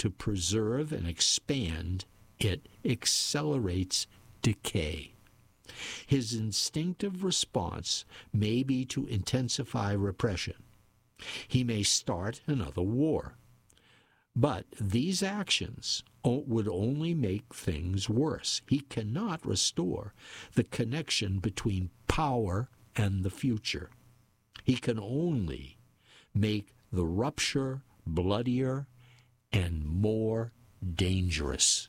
to preserve and expand it accelerates decay. His instinctive response may be to intensify repression. He may start another war. But these actions would only make things worse. He cannot restore the connection between power and the future. He can only make the rupture bloodier and more dangerous.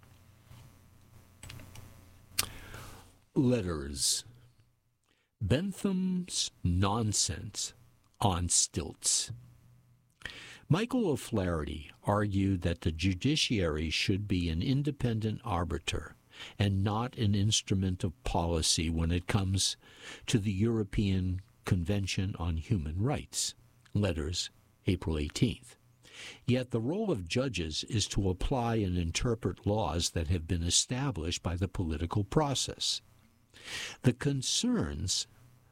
Letters. Bentham's Nonsense on Stilts. Michael O'Flaherty argued that the judiciary should be an independent arbiter and not an instrument of policy when it comes to the European Convention on Human Rights. Letters, April 18th. Yet the role of judges is to apply and interpret laws that have been established by the political process. The concerns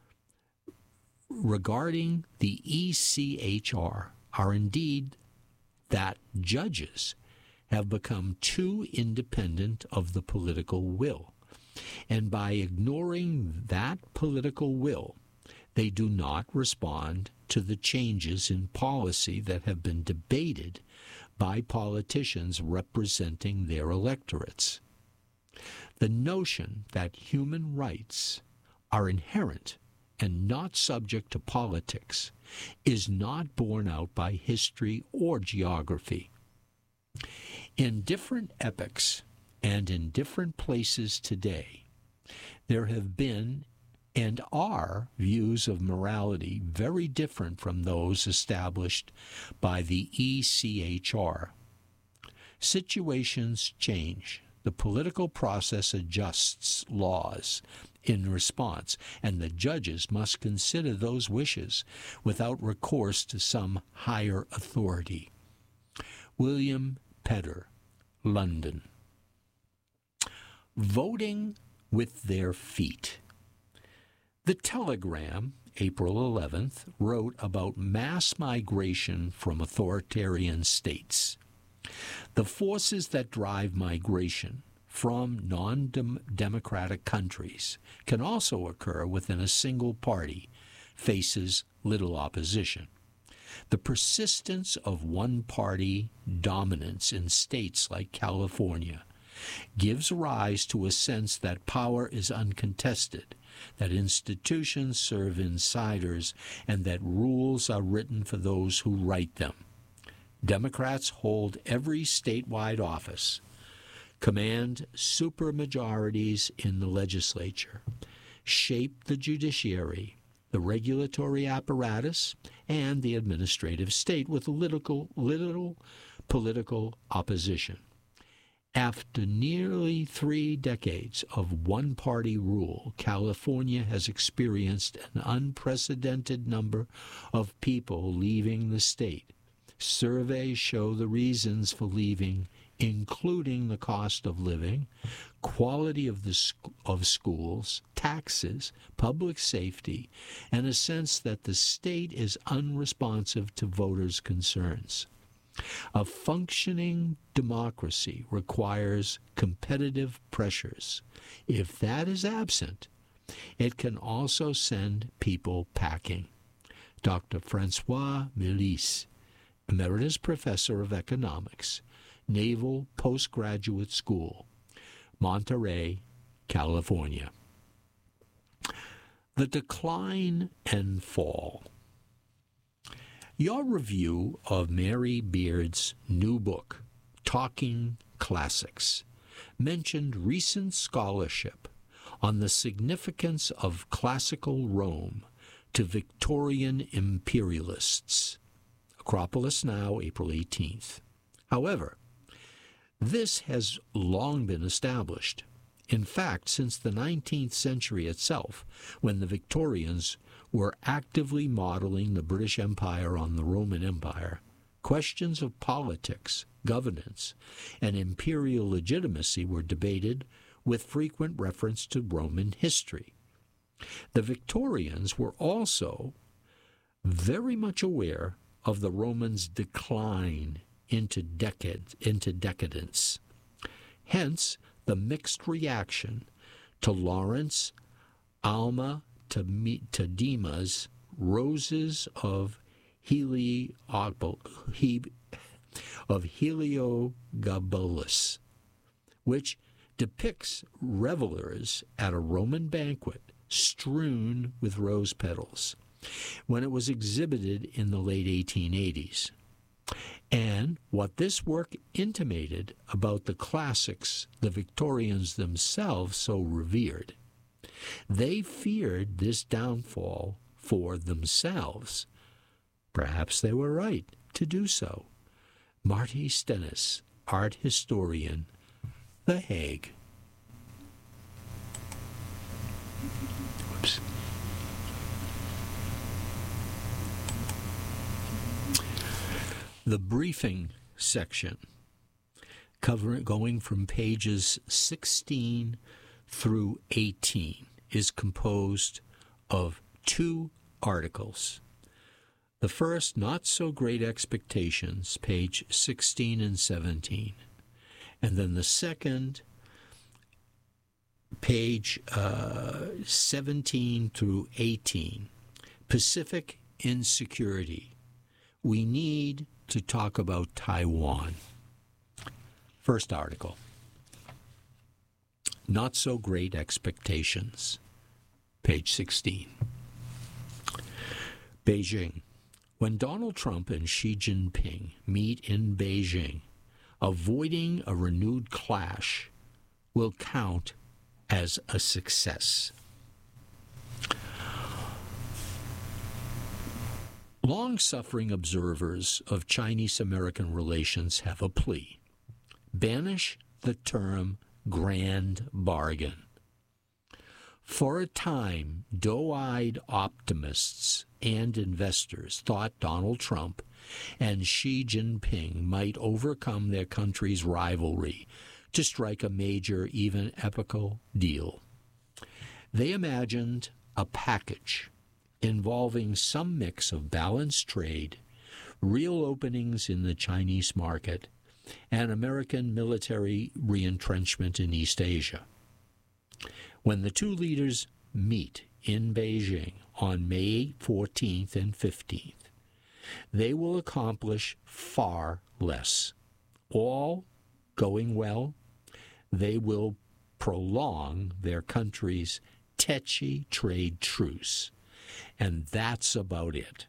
regarding the ECHR are indeed that judges have become too independent of the political will, and by ignoring that political will, they do not respond to the changes in policy that have been debated by politicians representing their electorates. The notion that human rights are inherent and not subject to politics is not borne out by history or geography. In different epochs and in different places today, there have been and are views of morality very different from those established by the ECHR. Situations change. The political process adjusts laws in response, and the judges must consider those wishes without recourse to some higher authority. William Pedder, London. Voting with their feet. The Telegram, April 11th, wrote about mass migration from authoritarian states. The forces that drive migration from non-democratic countries can also occur within a single party, faces little opposition. The persistence of one-party dominance in states like California gives rise to a sense that power is uncontested, that institutions serve insiders, and that rules are written for those who write them. Democrats hold every statewide office, command supermajorities in the legislature, shape the judiciary, the regulatory apparatus, and the administrative state with little political opposition. After nearly 3 decades of one-party rule, California has experienced an unprecedented number of people leaving the state. Surveys show the reasons for leaving, including the cost of living, quality of schools, taxes, public safety, and a sense that the state is unresponsive to voters' concerns. A functioning democracy requires competitive pressures. If that is absent, it can also send people packing. Dr. Francois Mélis, Emeritus Professor of Economics, Naval Postgraduate School, Monterey, California. The Decline and Fall. Your review of Mary Beard's new book, Talking Classics, mentioned recent scholarship on the significance of classical Rome to Victorian imperialists. Acropolis Now, April 18th. However, this has long been established. In fact, since the 19th century itself, when the Victorians were actively modeling the British Empire on the Roman Empire, questions of politics, governance, and imperial legitimacy were debated with frequent reference to Roman history. The Victorians were also very much aware of the Romans' decline into decadence. Hence, the mixed reaction to Lawrence Alma Tadema's Roses of Heliogabalus, which depicts revelers at a Roman banquet strewn with rose petals, when it was exhibited in the late 1880s. And what this work intimated about the classics the Victorians themselves so revered. They feared this downfall for themselves. Perhaps they were right to do so. Marty Stennis, art historian, The Hague. Whoops. The briefing section, going from pages 16 through 18, is composed of 2 articles. The first, Not So Great Expectations, page 16 and 17. And then the second, page 17 through 18, Pacific Insecurity. We need to talk about Taiwan. First article, Not So Great Expectations, page 16. Beijing. When Donald Trump and Xi Jinping meet in Beijing, avoiding a renewed clash will count as a success. Long-suffering observers of Chinese-American relations have a plea. Banish the term grand bargain. For a time, doe-eyed optimists and investors thought Donald Trump and Xi Jinping might overcome their country's rivalry to strike a major, even epical deal. They imagined a package involving some mix of balanced trade, real openings in the Chinese market, and American military reentrenchment in East Asia. When the 2 leaders meet in Beijing on May 14th and 15th, they will accomplish far less. All going well, they will prolong their country's tetchy trade truce, and that's about it.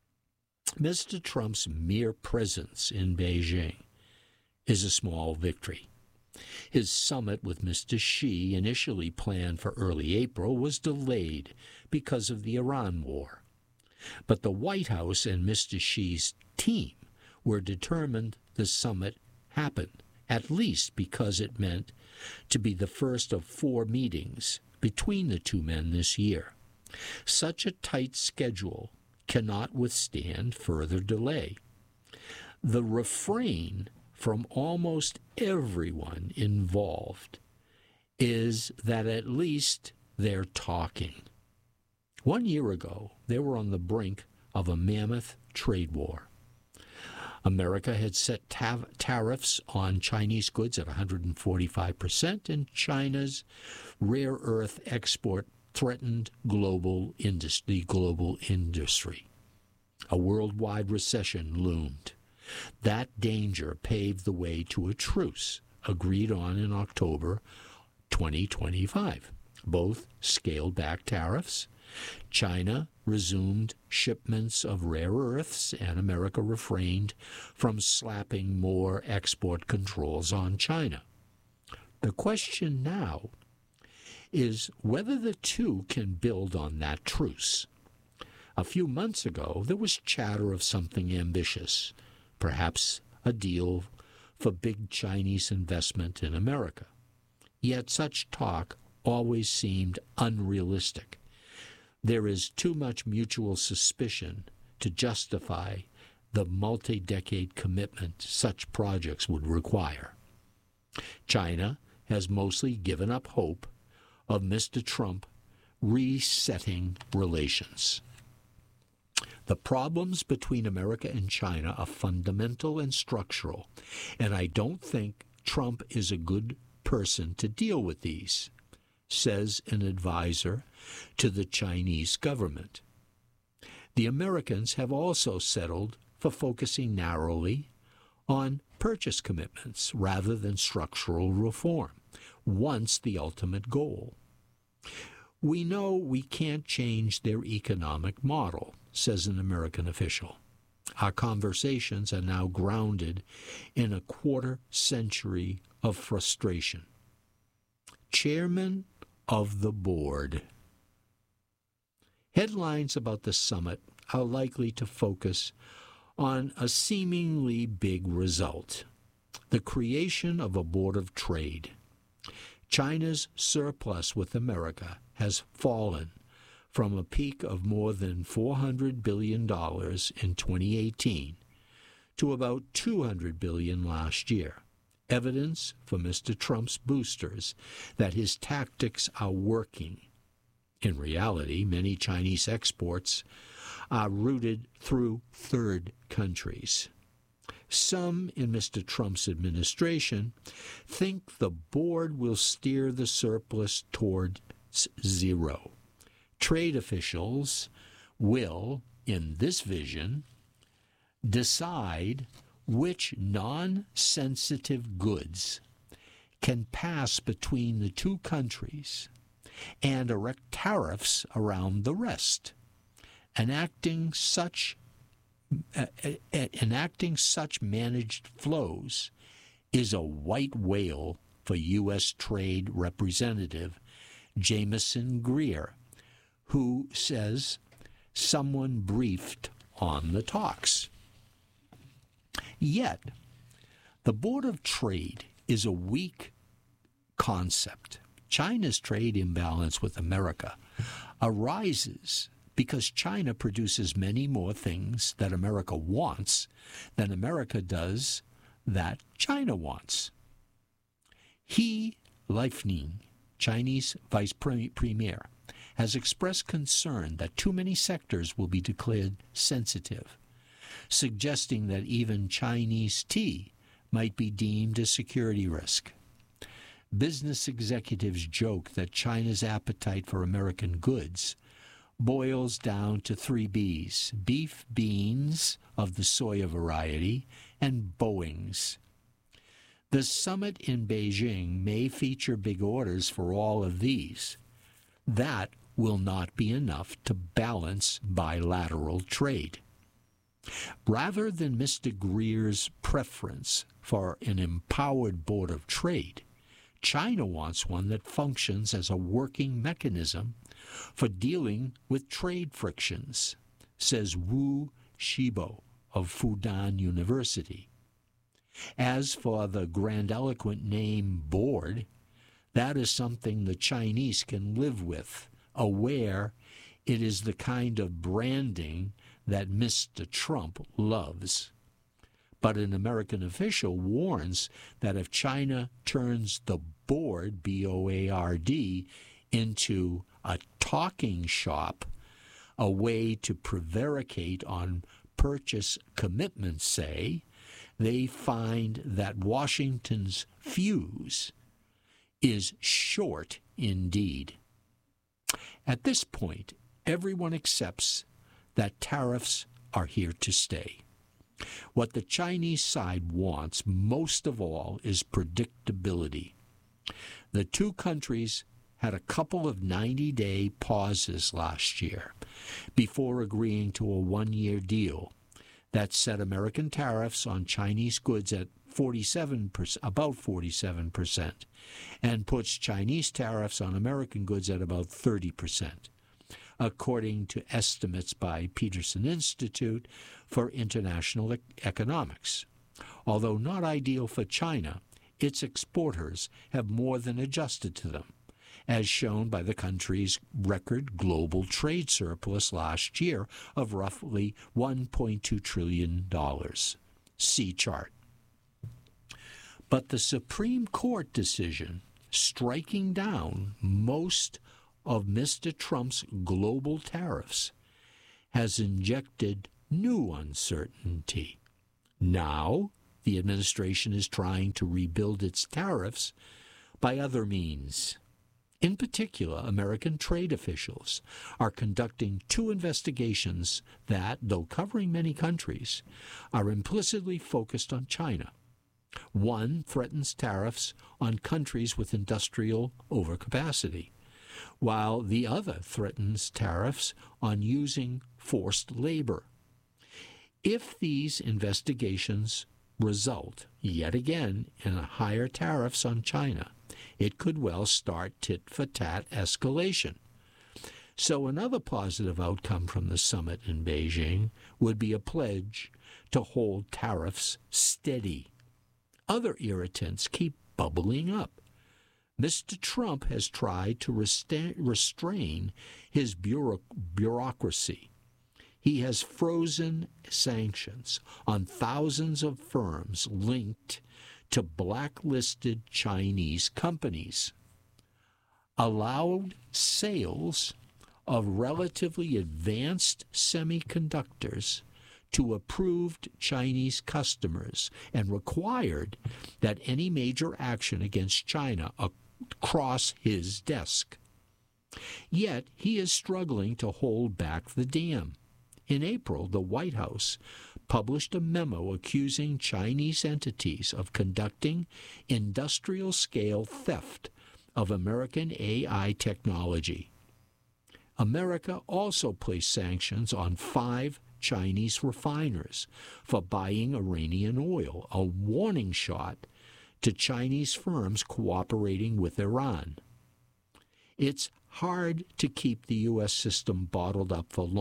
Mr. Trump's mere presence in Beijing is a small victory. His summit with Mr. Xi, initially planned for early April, was delayed because of the Iran war. But the White House and Mr. Xi's team were determined the summit happened, at least because it meant to be the first of 4 meetings between the 2 men this year. Such a tight schedule cannot withstand further delay. The refrain from almost everyone involved is that at least they're talking. 1 year ago, they were on the brink of a mammoth trade war. America had set tariffs on Chinese goods at 145%, and China's rare earth export threatened global industry. A worldwide recession loomed. That danger paved the way to a truce, agreed on in October 2025. Both scaled back tariffs. China resumed shipments of rare earths, and America refrained from slapping more export controls on China. The question now is whether the 2 can build on that truce. A few months ago, there was chatter of something ambitious, perhaps a deal for big Chinese investment in America. Yet such talk always seemed unrealistic. There is too much mutual suspicion to justify the multi-decade commitment such projects would require. China has mostly given up hope of Mr. Trump resetting relations. The problems between America and China are fundamental and structural, and I don't think Trump is a good person to deal with these, says an advisor to the Chinese government. The Americans have also settled for focusing narrowly on purchase commitments rather than structural reform, once the ultimate goal. We know we can't change their economic model, says an American official. Our conversations are now grounded in a quarter century of frustration. Chairman of the board. Headlines about the summit are likely to focus on a seemingly big result: the creation of a board of trade. China's surplus with America has fallen from a peak of more than $400 billion in 2018 to about $200 billion last year. Evidence for Mr. Trump's boosters that his tactics are working. In reality, many Chinese exports are routed through third countries. Some in Mr. Trump's administration think the board will steer the surplus towards zero. Trade officials will, in this vision, decide which non-sensitive goods can pass between the two countries and erect tariffs around the rest. Enacting such managed flows is a white whale for U.S. Trade Representative Jamieson Greer, who says someone briefed on the talks. Yet, the Board of Trade is a weak concept. China's trade imbalance with America arises because China produces many more things that America wants than America does that China wants. He Liefning, Chinese vice premier, has expressed concern that too many sectors will be declared sensitive, suggesting that even Chinese tea might be deemed a security risk. Business executives joke that China's appetite for American goods boils down to 3 Bs: beef, beans of the soya variety, and Boeings. The summit in Beijing may feature big orders for all of these. That will not be enough to balance bilateral trade. Rather than Mr. Greer's preference for an empowered Board of Trade, China wants one that functions as a working mechanism for dealing with trade frictions, says Wu Shibo of Fudan University. As for the grandiloquent name board, that is something the Chinese can live with, aware it is the kind of branding that Mr. Trump loves. But an American official warns that if China turns the board, B-O-A-R-D, into a talking shop, a way to prevaricate on purchase commitments, say, they find that Washington's fuse is short indeed. At this point, everyone accepts that tariffs are here to stay. What the Chinese side wants most of all is predictability. The two countries had a couple of 90-day pauses last year before agreeing to a one-year deal that set American tariffs on Chinese goods at about 47%, and puts Chinese tariffs on American goods at about 30%, according to estimates by Peterson Institute for International Economics. Although not ideal for China, its exporters have more than adjusted to them, as shown by the country's record global trade surplus last year of roughly $1.2 trillion. See chart. But the Supreme Court decision striking down most of Mr. Trump's global tariffs has injected new uncertainty. Now, the administration is trying to rebuild its tariffs by other means. In particular, American trade officials are conducting 2 investigations that, though covering many countries, are implicitly focused on China. One threatens tariffs on countries with industrial overcapacity, while the other threatens tariffs on using forced labor. If these investigations result, yet again, in higher tariffs on China, it could well start tit-for-tat escalation. So another positive outcome from the summit in Beijing would be a pledge to hold tariffs steady. Other irritants keep bubbling up. Mr. Trump has tried to restrain his bureaucracy. He has frozen sanctions on thousands of firms linked to blacklisted Chinese companies, allowed sales of relatively advanced semiconductors to approved Chinese customers, and required that any major action against China cross his desk. Yet he is struggling to hold back the dam. In April, the White House published a memo accusing Chinese entities of conducting industrial-scale theft of American AI technology. America also placed sanctions on 5 Chinese refiners for buying Iranian oil, a warning shot to Chinese firms cooperating with Iran. It's hard to keep the U.S. system bottled up for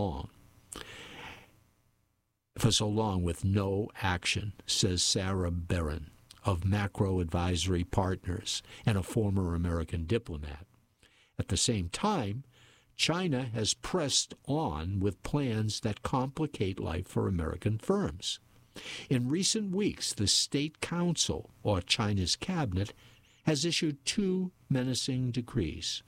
so long with no action, says Sarah Barron of Macro Advisory Partners and a former American diplomat. At the same time, China has pressed on with plans that complicate life for American firms. In recent weeks, the State Council, or China's cabinet, has issued 2 menacing decrees.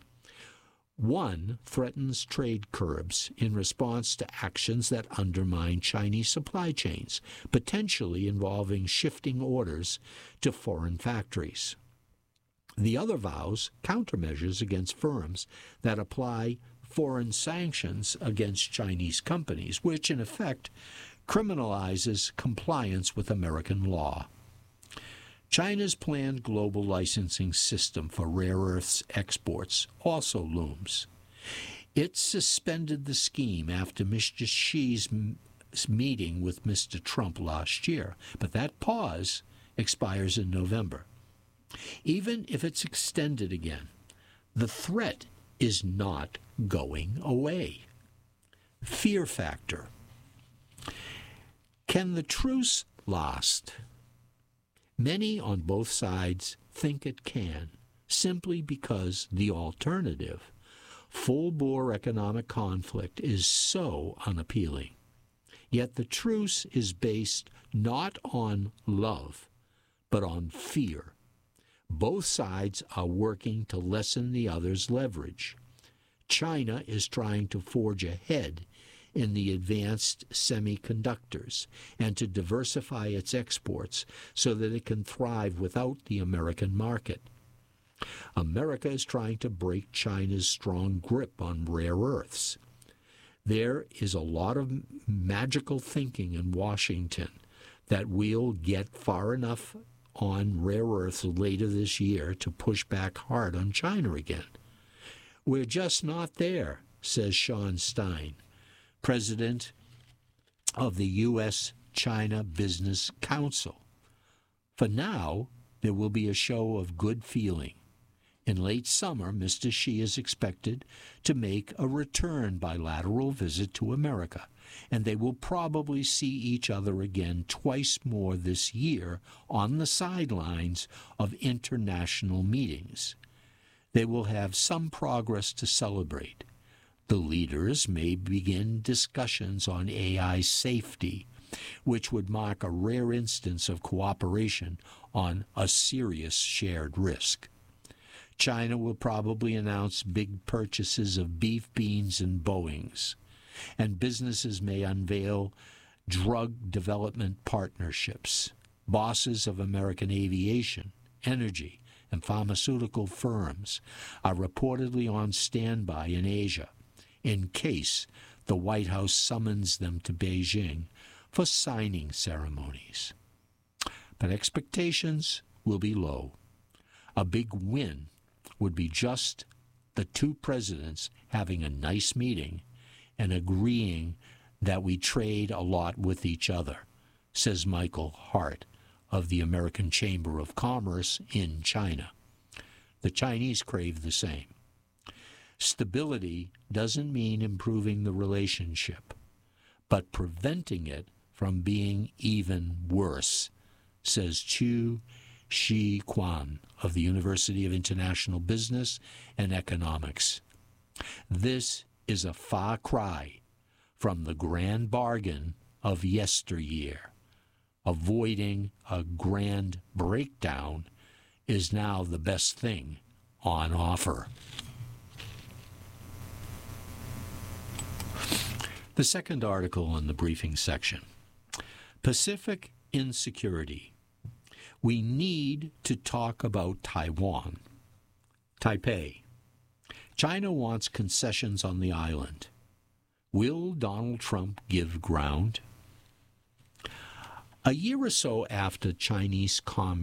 One threatens trade curbs in response to actions that undermine Chinese supply chains, potentially involving shifting orders to foreign factories. The other vows countermeasures against firms that apply foreign sanctions against Chinese companies, which in effect criminalizes compliance with American law. China's planned global licensing system for rare earths exports also looms. It suspended the scheme after Mr. Xi's meeting with Mr. Trump last year, but that pause expires in November. Even if it's extended again, the threat is not going away. Fear factor. Can the truce last? Many on both sides think it can, simply because the alternative, full-bore economic conflict, is so unappealing. Yet the truce is based not on love, but on fear. Both sides are working to lessen the other's leverage. China is trying to forge ahead in the advanced semiconductors and to diversify its exports so that it can thrive without the American market. America is trying to break China's strong grip on rare earths. There is a lot of magical thinking in Washington that we'll get far enough on rare earths later this year to push back hard on China again. We're just not there, says Sean Stein, president of the U.S.-China Business Council. For now, there will be a show of good feeling. In late summer, Mr. Xi is expected to make a return bilateral visit to America, and they will probably see each other again twice more this year on the sidelines of international meetings. They will have some progress to celebrate. The leaders may begin discussions on AI safety, which would mark a rare instance of cooperation on a serious shared risk. China will probably announce big purchases of beef, beans, and Boeings. and businesses may unveil drug development partnerships. Bosses of American aviation, energy, and pharmaceutical firms are reportedly on standby in Asia in case the White House summons them to Beijing for signing ceremonies. But expectations will be low. A big win would be just the two presidents having a nice meeting and agreeing that we trade a lot with each other, says Michael Hart of the American Chamber of Commerce in China. The Chinese crave the same. Stability doesn't mean improving the relationship, but preventing it from being even worse, says Chu Shi-Quan of the University of International Business and Economics. This is a far cry from the grand bargain of yesteryear. Avoiding a grand breakdown is now the best thing on offer. The second article in the briefing section. Pacific insecurity. We need to talk about Taiwan. Taipei. China wants concessions on the island. Will Donald Trump give ground? A year or so after Chinese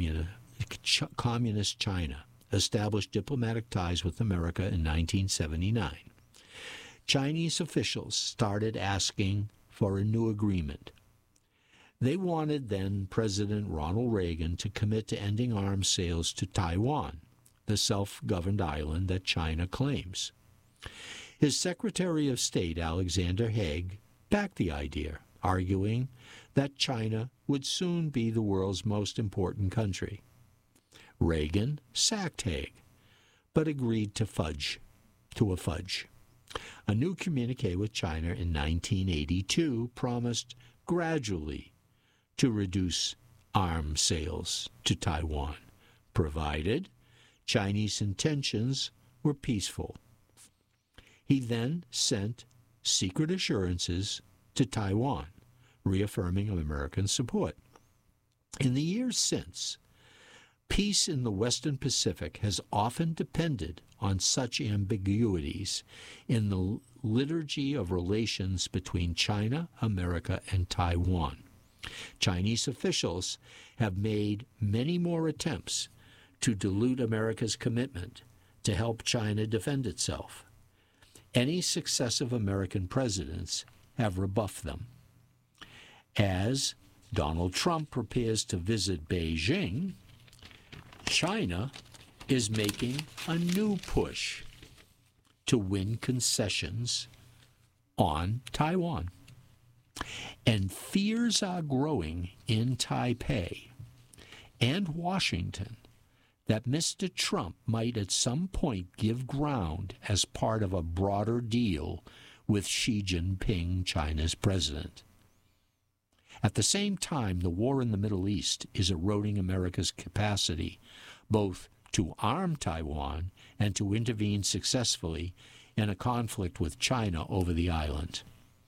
Communist China established diplomatic ties with America in 1979, Chinese officials started asking for a new agreement. They wanted then President Ronald Reagan to commit to ending arms sales to Taiwan, the self-governed island that China claims. His Secretary of State, Alexander Haig, backed the idea, arguing that China would soon be the world's most important country. Reagan sacked Haig, but agreed to a fudge. A new communique with China in 1982 promised gradually to reduce arms sales to Taiwan, provided Chinese intentions were peaceful. He then sent secret assurances to Taiwan, reaffirming American support. In the years since, peace in the Western Pacific has often depended on such ambiguities in the liturgy of relations between China, America, and Taiwan. Chinese officials have made many more attempts to dilute America's commitment to help China defend itself. Any successive American presidents have rebuffed them. As Donald Trump prepares to visit Beijing, China is making a new push to win concessions on Taiwan. And fears are growing in Taipei and Washington that Mr. Trump might at some point give ground as part of a broader deal with Xi Jinping, China's president. At the same time, the war in the Middle East is eroding America's capacity both to arm Taiwan and to intervene successfully in a conflict with China over the island.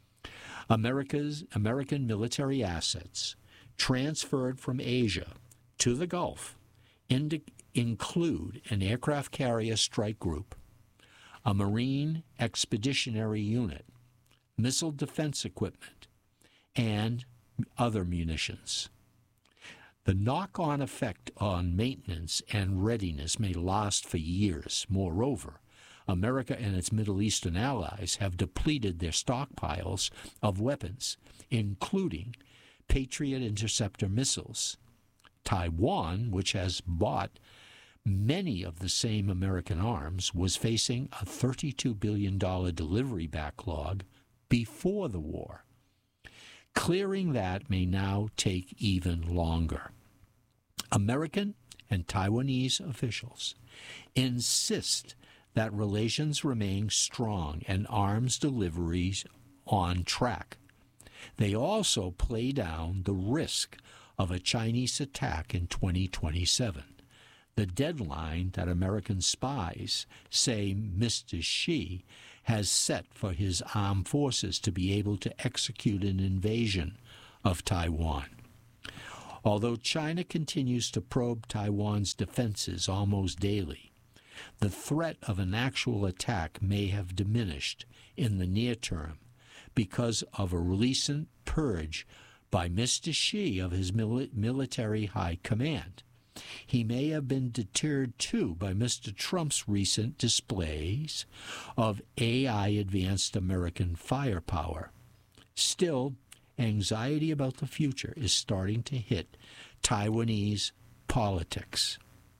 American military assets transferred from Asia to the Gulf include an aircraft carrier strike group, a Marine expeditionary unit, missile defense equipment, and other munitions. The knock-on effect on maintenance and readiness may last for years. Moreover, America and its Middle Eastern allies have depleted their stockpiles of weapons, including Patriot interceptor missiles. Taiwan, which has bought many of the same American arms, was facing a $32 billion delivery backlog before the war. Clearing that may now take even longer. American and Taiwanese officials insist that relations remain strong and arms deliveries on track. They also play down the risk of a Chinese attack in 2027, the deadline that American spies say Mr. Xi has set for his armed forces to be able to execute an invasion of Taiwan. Although China continues to probe Taiwan's defenses almost daily, the threat of an actual attack may have diminished in the near term because of a recent purge by Mr. Xi of his military high command. He may have been deterred, too, by Mr. Trump's recent displays of AI-advanced American firepower. Still, anxiety about the future is starting to hit Taiwanese politics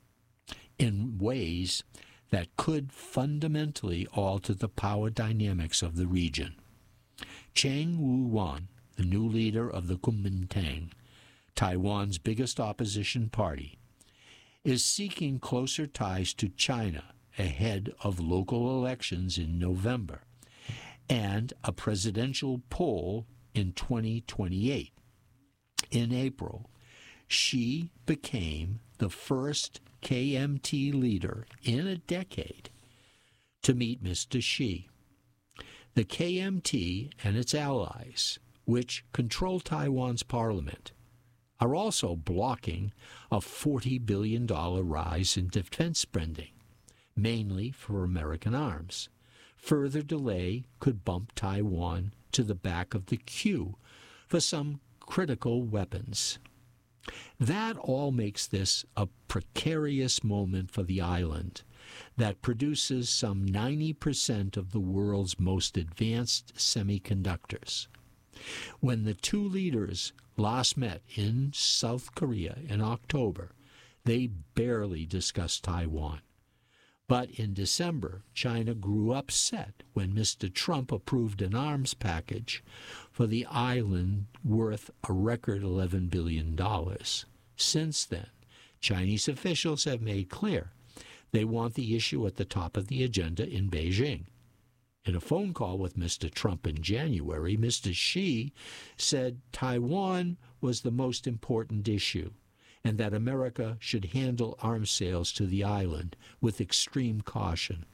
in ways that could fundamentally alter the power dynamics of the region. Chang Wu-wan, the new leader of the Kuomintang, Taiwan's biggest opposition party, is seeking closer ties to China ahead of local elections in November and a presidential poll in 2028. In April, Xi became the first KMT leader in a decade to meet Mr. Xi. The KMT and its allies, which control Taiwan's parliament, are also blocking a $40 billion rise in defense spending, mainly for American arms. Further delay could bump Taiwan to the back of the queue for some critical weapons. That all makes this a precarious moment for the island that produces some 90% of the world's most advanced semiconductors. When the two leaders last met in South Korea in October, they barely discussed Taiwan. But in December, China grew upset when Mr. Trump approved an arms package for the island worth a record $11 billion. Since then, Chinese officials have made clear they want the issue at the top of the agenda in Beijing. In a phone call with Mr. Trump in January, Mr. Xi said Taiwan was the most important issue and that America should handle arms sales to the island with extreme caution.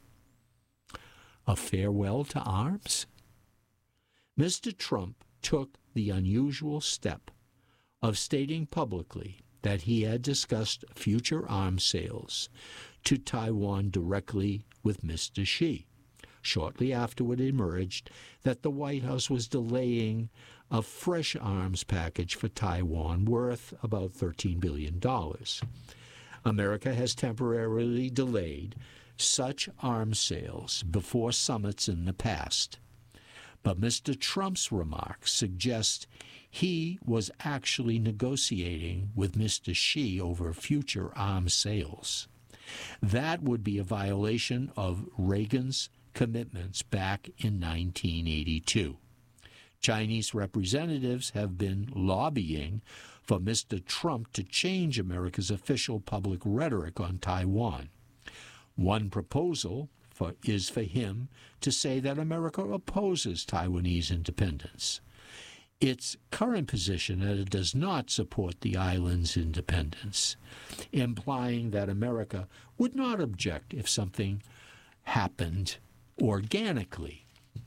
A farewell to arms? Mr. Trump took the unusual step of stating publicly that he had discussed future arms sales to Taiwan directly with Mr. Xi. Shortly afterward, it emerged that the White House was delaying a fresh arms package for Taiwan worth about $13 billion. America has temporarily delayed such arms sales before summits in the past. But Mr. Trump's remarks suggest he was actually negotiating with Mr. Xi over future arms sales. That would be a violation of Reagan's commitments back in 1982. Chinese representatives have been lobbying for Mr. Trump to change America's official public rhetoric on Taiwan. One proposal is for him to say that America opposes Taiwanese independence. Its current position that it does not support the island's independence, implying that America would not object if something happened organically.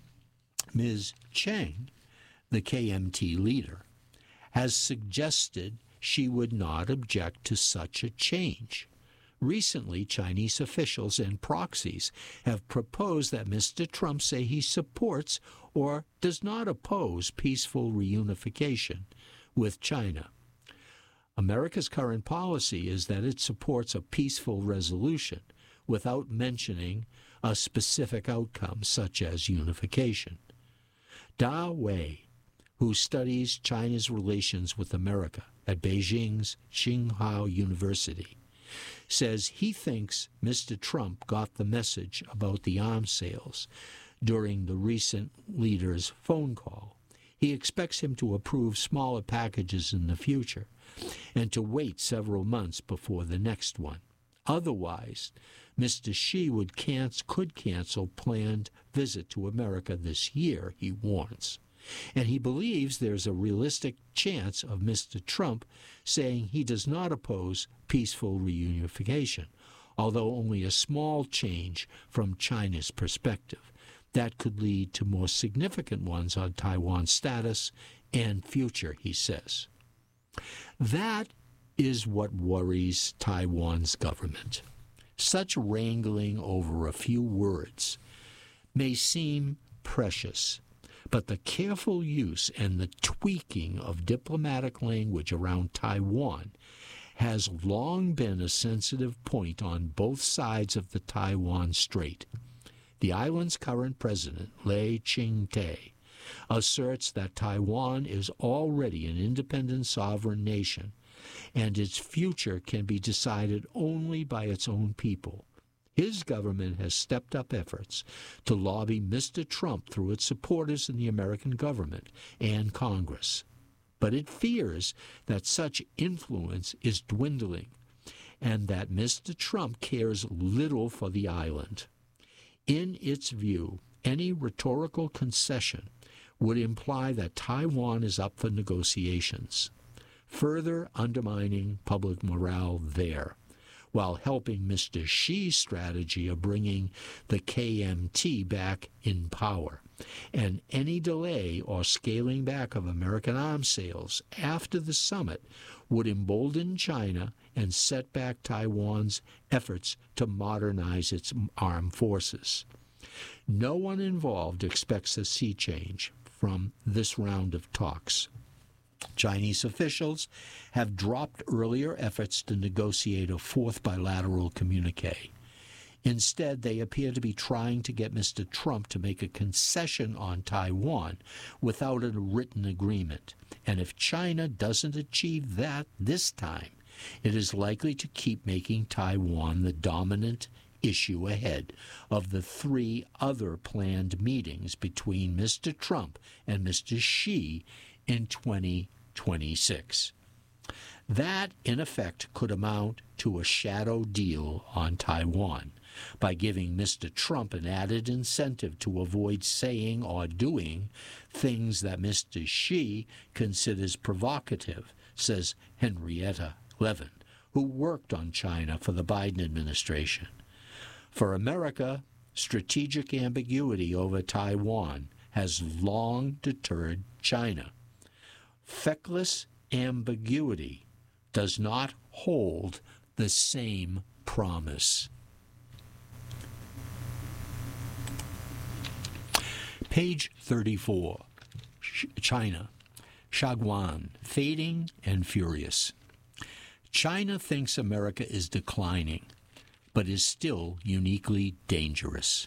Ms. Cheng, the KMT leader, has suggested she would not object to such a change. Recently, Chinese officials and proxies have proposed that Mr. Trump say he supports or does not oppose peaceful reunification with China. America's current policy is that it supports a peaceful resolution without mentioning a specific outcome such as unification. Da Wei, who studies China's relations with America at Beijing's Tsinghua University, says he thinks Mr. Trump got the message about the arms sales during the recent leader's phone call. He expects him to approve smaller packages in the future and to wait several months before the next one. Otherwise, Mr. Xi could cancel planned visit to America this year, he warns. And he believes there's a realistic chance of Mr. Trump saying he does not oppose peaceful reunification, although only a small change from China's perspective. that could lead to more significant ones on Taiwan's status and future, he says. That is what worries Taiwan's government. Such wrangling over a few words may seem precious, but the careful use and the tweaking of diplomatic language around Taiwan has long been a sensitive point on both sides of the Taiwan Strait. The island's current president, Lai Ching-te, asserts that Taiwan is already an independent sovereign nation, and its future can be decided only by its own people. His government has stepped up efforts to lobby Mr. Trump through its supporters in the American government and Congress. But it fears that such influence is dwindling and that Mr. Trump cares little for the island. In its view, any rhetorical concession would imply that Taiwan is up for negotiations, further undermining public morale there, while helping Mr. Xi's strategy of bringing the KMT back in power. And any delay or scaling back of American arms sales after the summit would embolden China and set back Taiwan's efforts to modernize its armed forces. No one involved expects a sea change from this round of talks. Chinese officials have dropped earlier efforts to negotiate a fourth bilateral communique. Instead, they appear to be trying to get Mr. Trump to make a concession on Taiwan without a written agreement. And if China doesn't achieve that this time, it is likely to keep making Taiwan the dominant issue ahead of the three other planned meetings between Mr. Trump and Mr. Xi in 2026. That, in effect, could amount to a shadow deal on Taiwan by giving Mr. Trump an added incentive to avoid saying or doing things that Mr. Xi considers provocative, says Henrietta Levin, who worked on China for the Biden administration. For America, strategic ambiguity over Taiwan has long deterred China. Feckless ambiguity does not hold the same promise. Page 34. China. Shagwan, fading and furious. China thinks America is declining, but is still uniquely dangerous.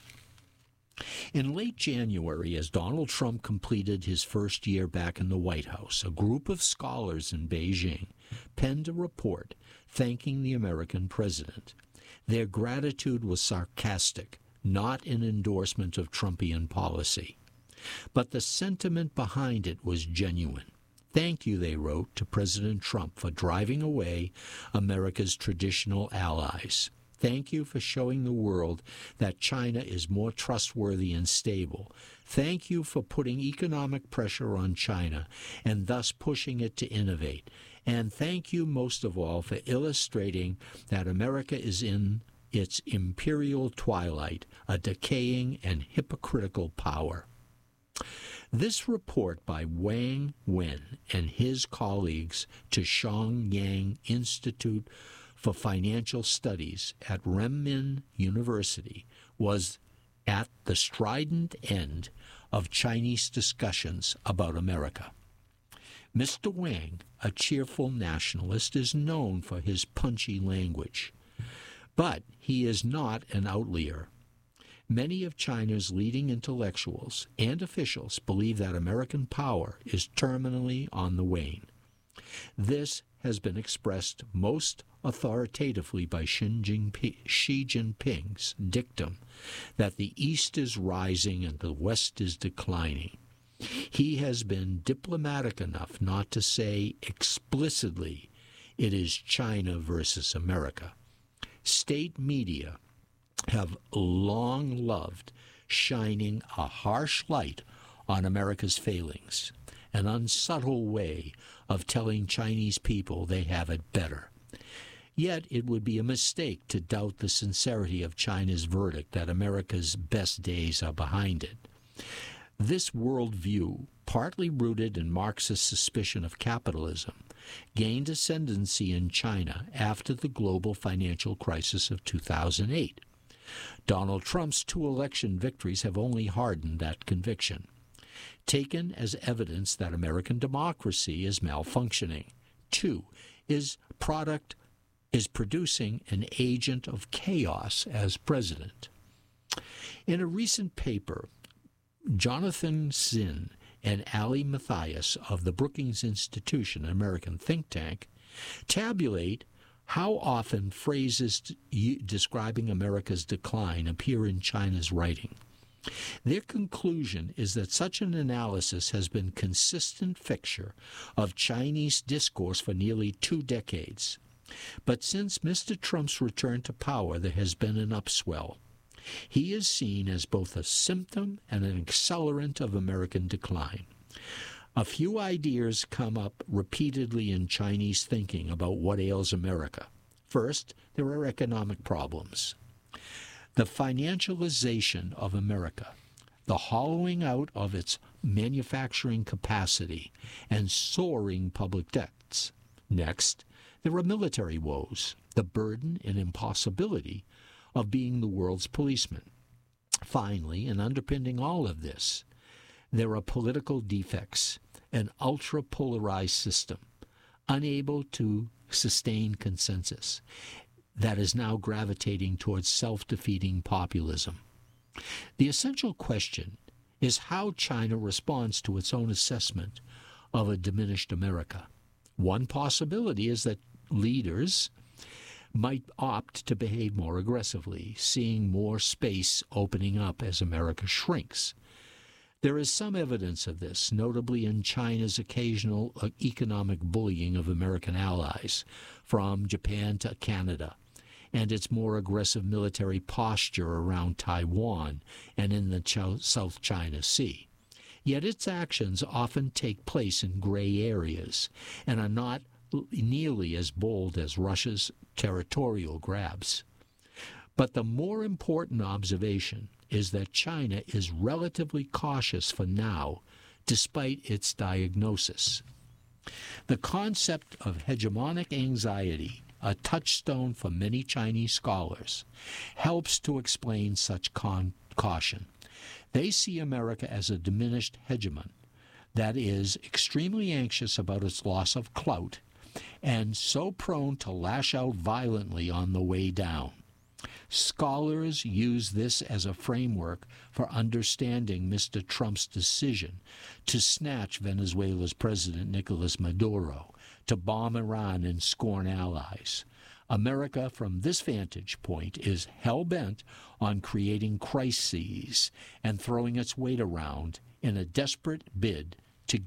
In late January, as Donald Trump completed his first year back in the White House, a group of scholars in Beijing penned a report thanking the American president. Their gratitude was sarcastic, not an endorsement of Trumpian policy. But the sentiment behind it was genuine. Thank you, they wrote, to President Trump for driving away America's traditional allies. Thank you for showing the world that China is more trustworthy and stable. Thank you for putting economic pressure on China and thus pushing it to innovate. And thank you most of all for illustrating that America is in its imperial twilight, a decaying and hypocritical power. This report by Wang Wen and his colleagues to Xiangyang Institute for Financial Studies at Renmin University was at the strident end of Chinese discussions about America. Mr. Wang, a cheerful nationalist, is known for his punchy language, but he is not an outlier. Many of China's leading intellectuals and officials believe that American power is terminally on the wane. This has been expressed most authoritatively by Xi Jinping's dictum that the East is rising and the West is declining. He has been diplomatic enough not to say explicitly it is China versus America. State media have long loved shining a harsh light on America's failings, an unsubtle way of telling Chinese people they have it better. Yet it would be a mistake to doubt the sincerity of China's verdict that America's best days are behind it. This worldview, partly rooted in Marxist suspicion of capitalism, gained ascendancy in China after the global financial crisis of 2008. Donald Trump's 2 election victories have only hardened that conviction. Taken as evidence that American democracy is malfunctioning. 2, is producing an agent of chaos as president. In a recent paper, Jonathan Zinn and Ali Mathias of the Brookings Institution, an American think tank, tabulate how often phrases describing America's decline appear in China's writing. Their conclusion is that such an analysis has been a consistent fixture of Chinese discourse for nearly 2 decades. But since Mr. Trump's return to power, there has been an upswell. He is seen as both a symptom and an accelerant of American decline. A few ideas come up repeatedly in Chinese thinking about what ails America. First, there are economic problems. The financialization of America, the hollowing out of its manufacturing capacity, and soaring public debts. Next, there are military woes, the burden and impossibility of being the world's policeman. Finally, and underpinning all of this, there are political defects, an ultra-polarized system, unable to sustain consensus, that is now gravitating towards self-defeating populism. The essential question is how China responds to its own assessment of a diminished America. One possibility is that leaders might opt to behave more aggressively, seeing more space opening up as America shrinks. There is some evidence of this, notably in China's occasional economic bullying of American allies, from Japan to Canada, and its more aggressive military posture around Taiwan and in the South China Sea. Yet its actions often take place in gray areas and are not nearly as bold as Russia's territorial grabs. But the more important observation is that China is relatively cautious for now, despite its diagnosis. The concept of hegemonic anxiety, a touchstone for many Chinese scholars, helps to explain such caution. They see America as a diminished hegemon that is extremely anxious about its loss of clout and so prone to lash out violently on the way down. Scholars use this as a framework for understanding Mr. Trump's decision to snatch Venezuela's President Nicolas Maduro, to bomb Iran and scorn allies. America, from this vantage point, is hell-bent on creating crises and throwing its weight around in a desperate bid to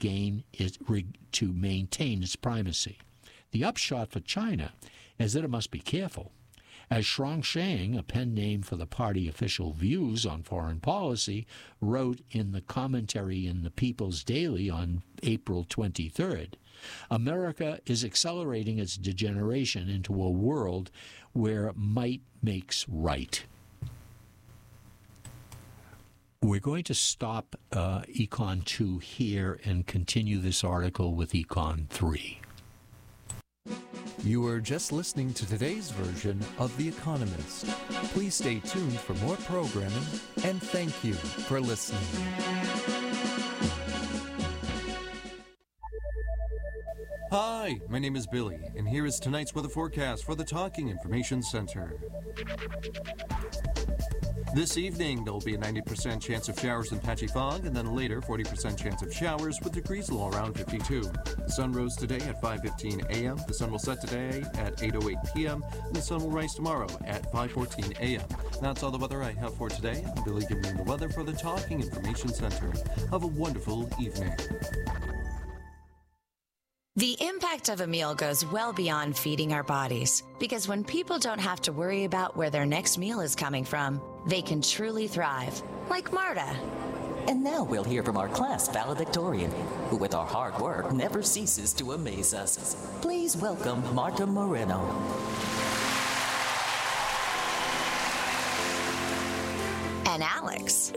maintain its primacy. The upshot for China is that it must be careful. As Shuang Shang, a pen name for the party official views on foreign policy, wrote in the commentary in the People's Daily on April 23rd, America is accelerating its degeneration into a world where might makes right. We're going to stop Econ 2 here and continue this article with Econ 3. You were just listening to today's version of The Economist. Please stay tuned for more programming, and thank you for listening. Hi, my name is Billy, and here is tonight's weather forecast for the Talking Information Center. This evening, there will be a 90% chance of showers and patchy fog, and then later, 40% chance of showers with degrees low around 52. The sun rose today at 5:15 a.m., the sun will set today at 8:08 p.m., and the sun will rise tomorrow at 5:14 a.m. That's all the weather I have for today. I'm Billy giving you the weather for the Talking Information Center. Have a wonderful evening. The impact of a meal goes well beyond feeding our bodies, because when people don't have to worry about where their next meal is coming from, they can truly thrive, like Marta. And now we'll hear from our class valedictorian, who with our hard work never ceases to amaze us. Please welcome Marta Moreno. And Alex.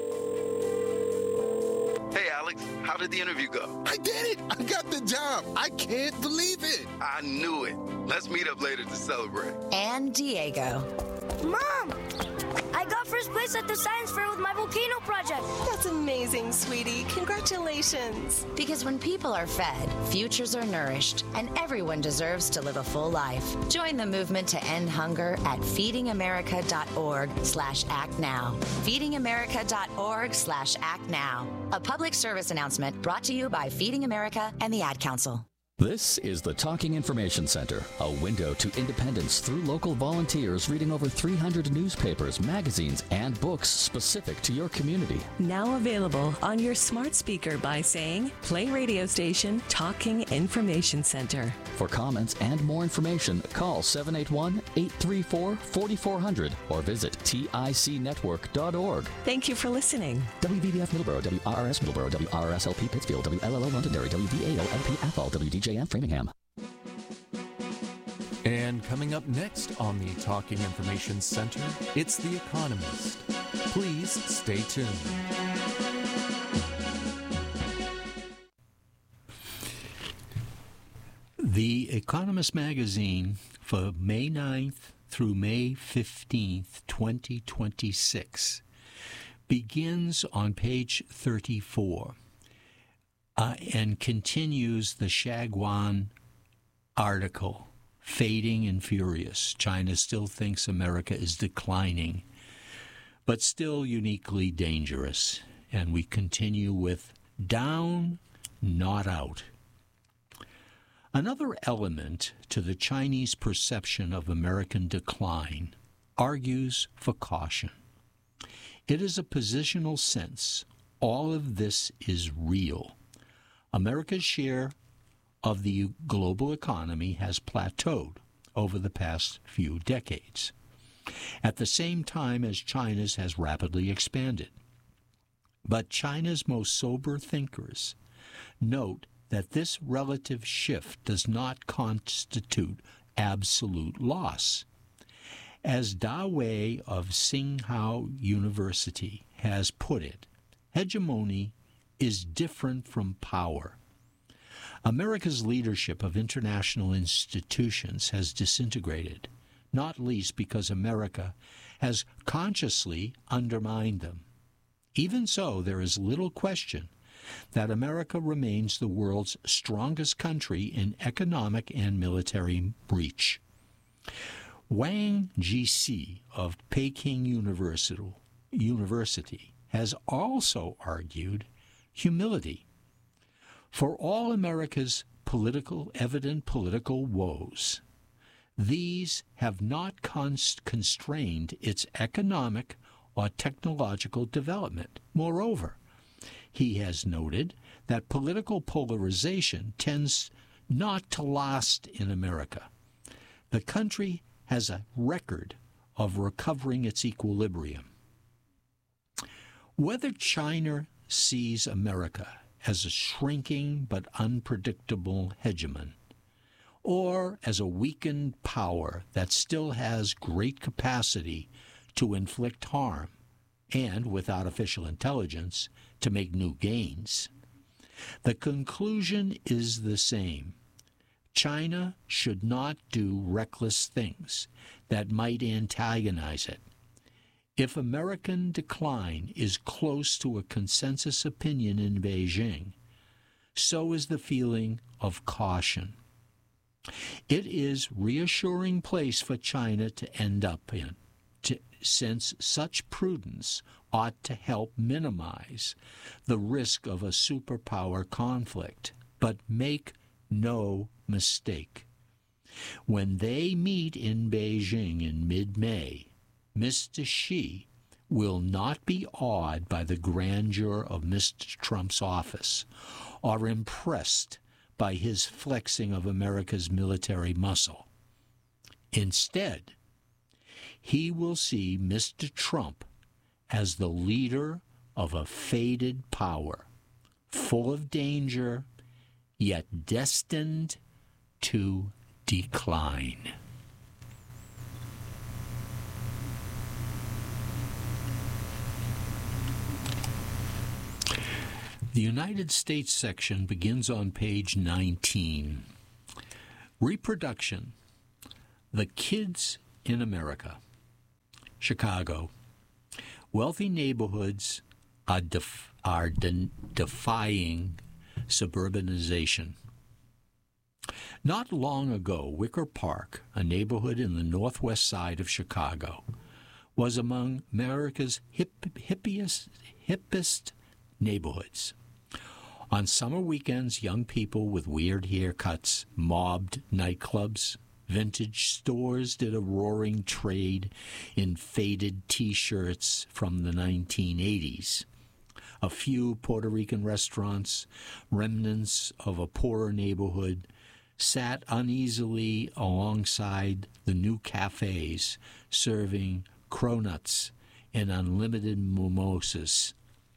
Hey, Alex, how did the interview go? I did it! I got the job! I can't believe it! I knew it. Let's meet up later to celebrate. And Diego. Mom! I got first place at the science fair with my volcano project. That's amazing, sweetie. Congratulations. Because when people are fed, futures are nourished, and everyone deserves to live a full life. Join the movement to end hunger at feedingamerica.org/actnow. Feedingamerica.org/actnow. A public service announcement brought to you by Feeding America and the Ad Council. This is the Talking Information Center, a window to independence through local volunteers reading over 300 newspapers, magazines, and books specific to your community. Now available on your smart speaker by saying, play radio station Talking Information Center. For comments and more information, call 781-834-4400 or visit ticnetwork.org. Thank you for listening. WVBF Middleborough, WRRS Middleborough, WRSLP Pittsfield, WLLO Londonderry, WVALLP Athol, WDJM Framingham. And coming up next on the Talking Information Center, it's The Economist. Please stay tuned. The Economist magazine for May 9th through May 15th, 2026 begins on page 34 and continues the Shagwan article, Fading and Furious. China still thinks America is declining, but still uniquely dangerous. And we continue with Down, Not Out. Another element to the Chinese perception of American decline argues for caution. It is a positional sense. All of this is real. America's share of the global economy has plateaued over the past few decades, at the same time as China's has rapidly expanded. But China's most sober thinkers note that this relative shift does not constitute absolute loss. As Da Wei of Tsinghua University has put it, hegemony is different from power. America's leadership of international institutions has disintegrated, not least because America has consciously undermined them. Even so, there is little question that America remains the world's strongest country in economic and military reach. Wang Jixi of Peking University has also argued humility. For all America's evident political woes, these have not constrained its economic or technological development. Moreover, he has noted that political polarization tends not to last in America. The country has a record of recovering its equilibrium. Whether China sees America as a shrinking but unpredictable hegemon, or as a weakened power that still has great capacity to inflict harm and, with artificial intelligence, to make new gains, the conclusion is the same. China should not do reckless things that might antagonize it. If American decline is close to a consensus opinion in Beijing, so is the feeling of caution. It is a reassuring place for China to end up in, since such prudence ought to help minimize the risk of a superpower conflict. But make no mistake, when they meet in Beijing in mid-May, Mr. Xi will not be awed by the grandeur of Mr. Trump's office or impressed by his flexing of America's military muscle. Instead, he will see Mr. Trump as the leader of a faded power, full of danger, yet destined to decline. The United States section begins on page 19. Reproduction. The Kids in America. Chicago. Wealthy neighborhoods are defying suburbanization. Not long ago, Wicker Park, a neighborhood in the northwest side of Chicago, was among America's hippest neighborhoods. On summer weekends, young people with weird haircuts mobbed nightclubs. Vintage stores did a roaring trade in faded T-shirts from the 1980s. A few Puerto Rican restaurants, remnants of a poorer neighborhood, sat uneasily alongside the new cafes, serving cronuts and unlimited mimosas.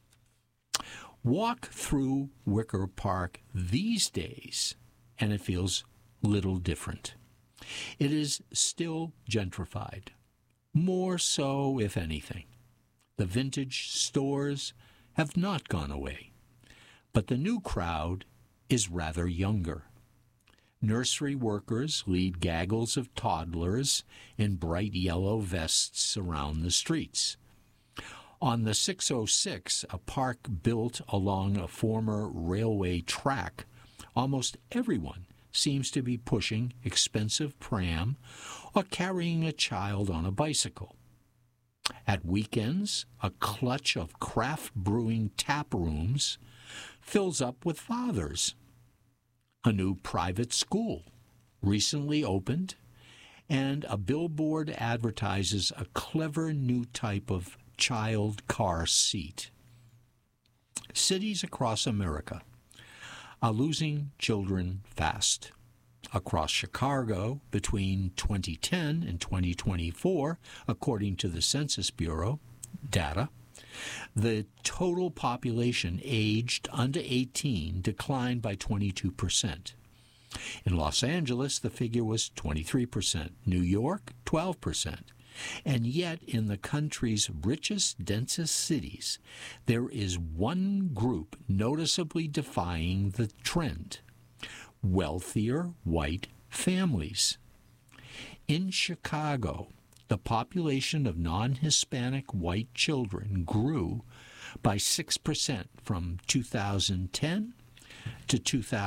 Walk through Wicker Park these days, and it feels little different. It is still gentrified, more so, if anything. The vintage stores have not gone away, but the new crowd is rather younger. Nursery workers lead gaggles of toddlers in bright yellow vests around the streets. On the 606, a park built along a former railway track, almost everyone seems to be pushing expensive pram or carrying a child on a bicycle. At weekends, a clutch of craft brewing tap rooms fills up with fathers. A new private school recently opened, and a billboard advertises a clever new type of child car seat. Cities across America are losing children fast. Across Chicago, between 2010 and 2024, according to the Census Bureau data, the total population aged under 18 declined by 22%. In Los Angeles, the figure was 23%, New York, 12%. And yet, in the country's richest, densest cities, there is one group noticeably defying the trend: wealthier white families. In Chicago, the population of non-Hispanic white children grew by 6% from 2010 to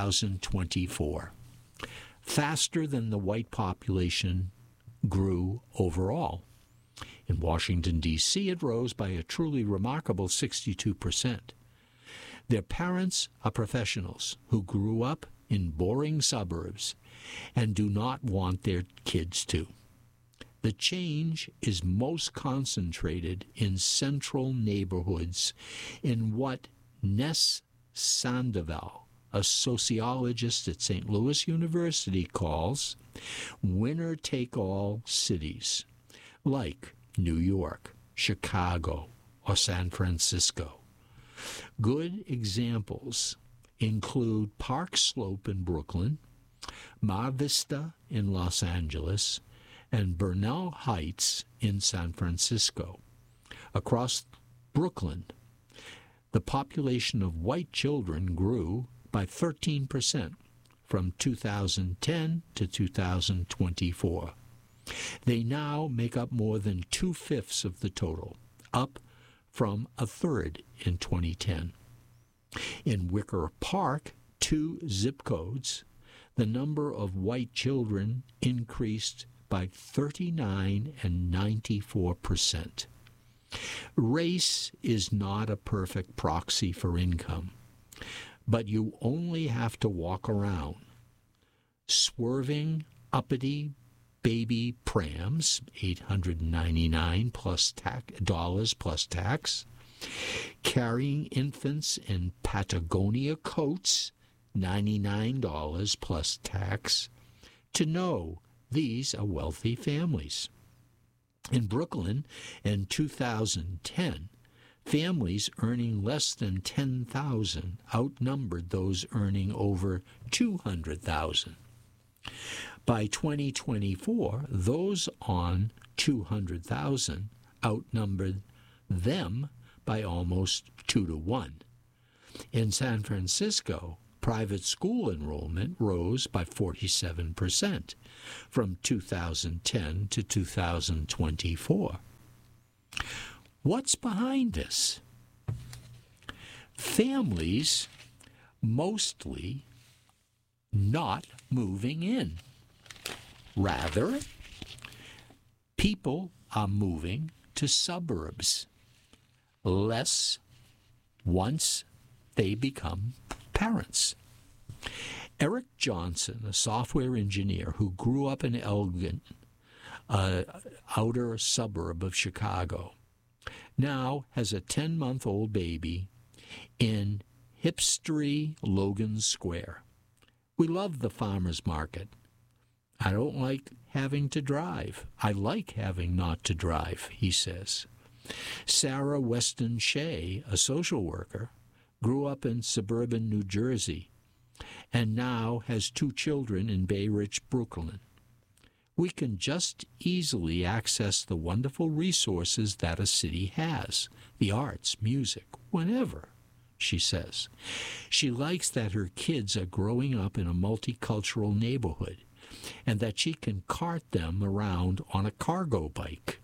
2024, faster than the white population grew overall. In Washington, D.C., it rose by a truly remarkable 62%. Their parents are professionals who grew up in boring suburbs and do not want their kids to. The change is most concentrated in central neighborhoods in what Ness Sandoval, a sociologist at St. Louis University, calls winner-take-all cities, like New York, Chicago, or San Francisco. Good examples include Park Slope in Brooklyn, Mar Vista in Los Angeles, and Bernal Heights in San Francisco. Across Brooklyn, the population of white children grew by 13% from 2010 to 2024. They now make up more than 2/5 of the total, up from 1/3 in 2010. In Wicker Park, 2 zip codes, the number of white children increased by 39 and 94%. Race is not a perfect proxy for income, but you only have to walk around swerving uppity baby prams, $899 plus tax, carrying infants in Patagonia coats, $99 plus tax, to know these are wealthy families. In Brooklyn in 2010, Families earning less than $10,000 outnumbered those earning over $200,000. By 2024, those on $200,000 outnumbered them by almost 2 to 1. In San Francisco, private school enrollment rose by 47% from 2010 to 2024. What's behind this? Families mostly not moving in. Rather, people are moving to suburbs less once they become parents. Eric Johnson, a software engineer who grew up in Elgin, an outer suburb of Chicago, now has a 10-month-old baby in hipstery Logan Square. We love the farmer's market. I don't like having to drive. I like having not to drive, he says. Sarah Weston Shea, a social worker, grew up in suburban New Jersey and now has 2 children in Bay Ridge, Brooklyn. We can just easily access the wonderful resources that a city has, the arts, music, whenever, she says. She likes that her kids are growing up in a multicultural neighborhood and that she can cart them around on a cargo bike.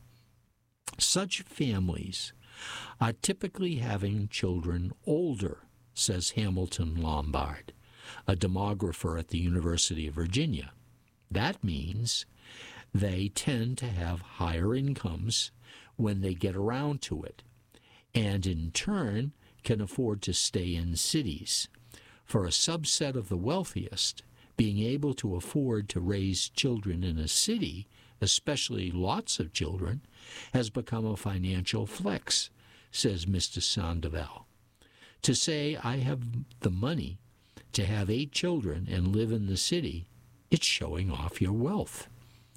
Such families are typically having children older, says Hamilton Lombard, a demographer at the University of Virginia. That means they tend to have higher incomes when they get around to it, and in turn can afford to stay in cities. For a subset of the wealthiest, being able to afford to raise children in a city, especially lots of children, has become a financial flex, says Mr. Sandoval. To say I have the money to have 8 children and live in the city, it's showing off your wealth.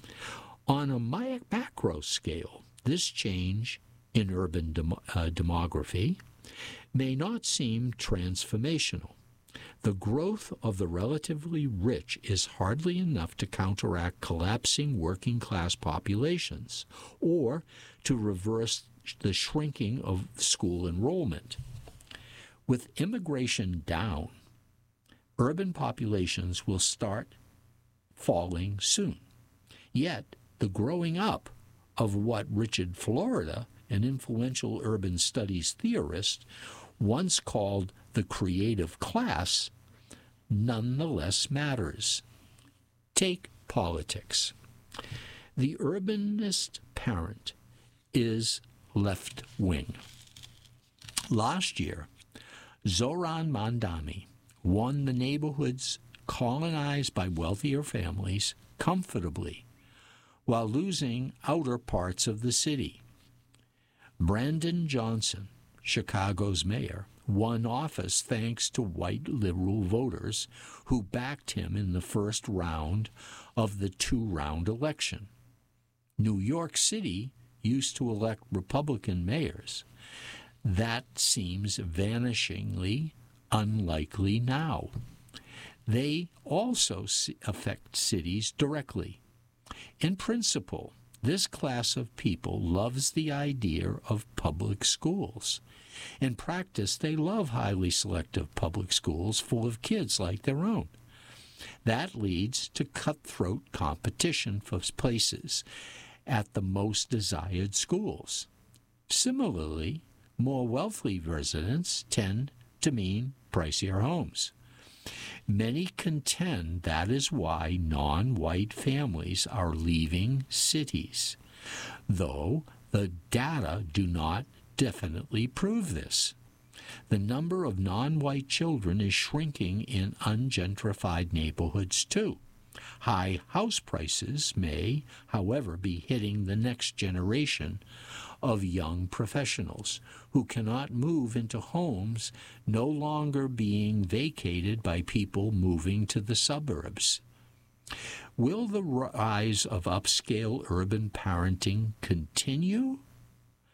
On a macro scale, this change in urban demography may not seem transformational. The growth of the relatively rich is hardly enough to counteract collapsing working-class populations or to reverse the shrinking of school enrollment. With immigration down, urban populations will start falling soon. Yet, the growing up of what Richard Florida, an influential urban studies theorist, once called the creative class, nonetheless matters. Take politics. The urbanist parent is left-wing. Last year, Zohran Mamdani won the neighborhoods colonized by wealthier families comfortably, while losing outer parts of the city. Brandon Johnson, Chicago's mayor, won office thanks to white liberal voters who backed him in the first round of the 2-round election. New York City used to elect Republican mayors. That seems vanishingly unlikely now. They also affect cities directly. In principle, this class of people loves the idea of public schools. In practice, they love highly selective public schools full of kids like their own. That leads to cutthroat competition for places at the most desired schools. Similarly, more wealthy residents tend to mean pricier homes. Many contend that is why non-white families are leaving cities, though the data do not definitely prove this. The number of non-white children is shrinking in ungentrified neighborhoods too. High house prices may, however, be hitting the next generation of young professionals who cannot move into homes no longer being vacated by people moving to the suburbs. Will the rise of upscale urban parenting continue?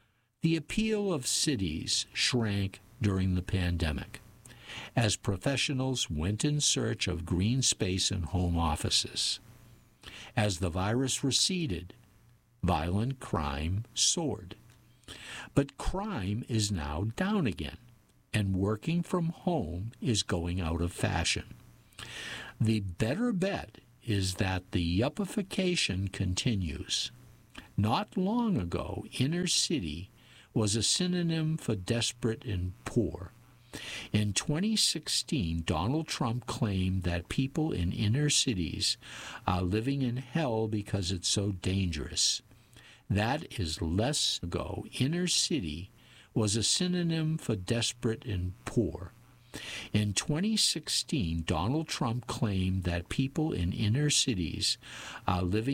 The appeal of cities shrank during the pandemic as professionals went in search of green space and home offices. As the virus receded, violent crime soared. But crime is now down again, and working from home is going out of fashion. The better bet is that the yuppification continues. Not long ago, inner city was a synonym for desperate and poor. In 2016, Donald Trump claimed that people in inner cities are living in hell because it's so dangerous. That is less ago. Inner city was a synonym for desperate and poor. In 2016, Donald Trump claimed that people in inner cities are living